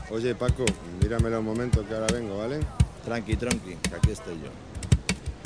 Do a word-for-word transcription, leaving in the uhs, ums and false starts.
Oye, Paco, míramelo un momento que ahora vengo, ¿vale? Tranqui, tranqui, que aquí estoy yo.